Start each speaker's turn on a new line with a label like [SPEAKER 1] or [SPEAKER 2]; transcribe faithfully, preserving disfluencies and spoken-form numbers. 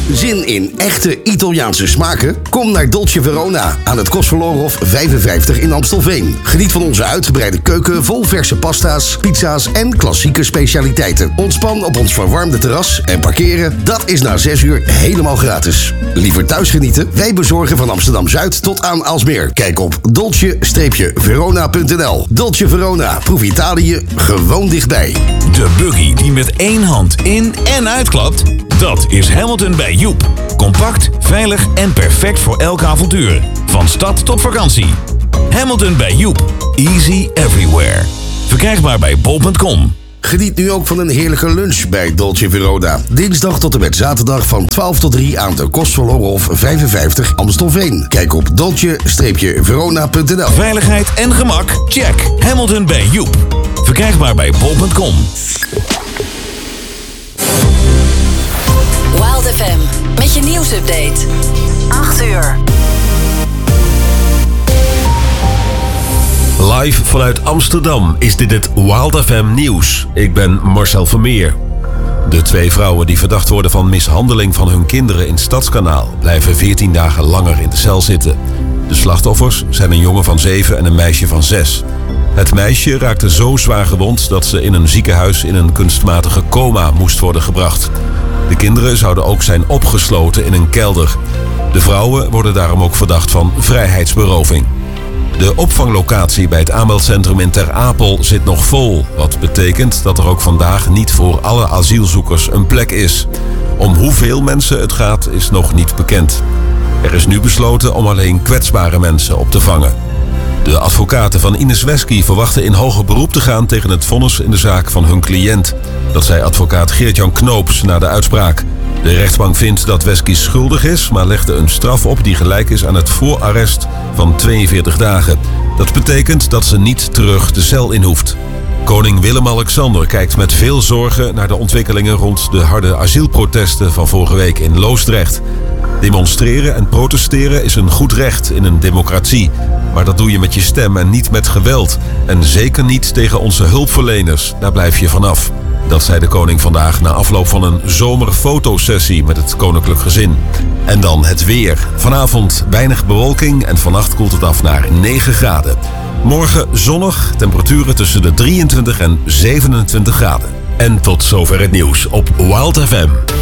[SPEAKER 1] Zin in echte Italiaanse smaken? Kom naar Dolce Verona aan het Kostverlorenhof vijfenvijftig in Amstelveen. Geniet van onze uitgebreide keuken vol verse pasta's, pizza's en klassieke specialiteiten. Ontspan op ons verwarmde terras en parkeren, dat is na zes uur helemaal gratis. Liever thuis genieten? Wij bezorgen van Amsterdam-Zuid tot aan Aalsmeer. Kijk op dolce verona punt n l. Dolce Verona, proef Italië gewoon dichtbij.
[SPEAKER 2] De buggy die met één hand in en uitklapt, dat is Hamilton bij Joep. Compact, veilig en perfect voor elk avontuur. Van stad tot vakantie. Hamilton bij Joep. Easy everywhere. Verkrijgbaar bij bol punt com.
[SPEAKER 1] Geniet nu ook van een heerlijke lunch bij Dolce Verona. Dinsdag tot en met zaterdag van twaalf tot drie aan de Kostverlorenhof vijfenvijftig Amstelveen. Kijk op dolce verona punt n l.
[SPEAKER 2] Veiligheid en gemak? Check. Hamilton bij Joep. Verkrijgbaar bij bol punt com.
[SPEAKER 3] Wild F M met je nieuwsupdate. acht uur.
[SPEAKER 4] Live vanuit Amsterdam is dit het Wild F M nieuws. Ik ben Marcel Vermeer. De twee vrouwen die verdacht worden van mishandeling van hun kinderen in Stadskanaal blijven veertien dagen langer in de cel zitten. De slachtoffers zijn een jongen van zeven en een meisje van zes. Het meisje raakte zo zwaar gewond dat ze in een ziekenhuis in een kunstmatige coma moest worden gebracht. De kinderen zouden ook zijn opgesloten in een kelder. De vrouwen worden daarom ook verdacht van vrijheidsberoving. De opvanglocatie bij het aanmeldcentrum in Ter Apel zit nog vol. Wat betekent dat er ook vandaag niet voor alle asielzoekers een plek is. Om hoeveel mensen het gaat is nog niet bekend. Er is nu besloten om alleen kwetsbare mensen op te vangen. De advocaten van Ines Wesky verwachten in hoger beroep te gaan tegen het vonnis in de zaak van hun cliënt. Dat zei advocaat Geert-Jan Knoops na de uitspraak. De rechtbank vindt dat Wesky schuldig is, maar legde een straf op die gelijk is aan het voorarrest van tweeënveertig dagen. Dat betekent dat ze niet terug de cel in hoeft. Koning Willem-Alexander kijkt met veel zorgen naar de ontwikkelingen rond de harde asielprotesten van vorige week in Loosdrecht. Demonstreren en protesteren is een goed recht in een democratie. Maar dat doe je met je stem en niet met geweld. En zeker niet tegen onze hulpverleners. Daar blijf je vanaf. Dat zei de koning vandaag na afloop van een zomerfotosessie met het koninklijk gezin. En dan het weer. Vanavond weinig bewolking en vannacht koelt het af naar negen graden. Morgen zonnig, temperaturen tussen de drieëntwintig en zevenentwintig graden. En tot zover het nieuws op Wild F M.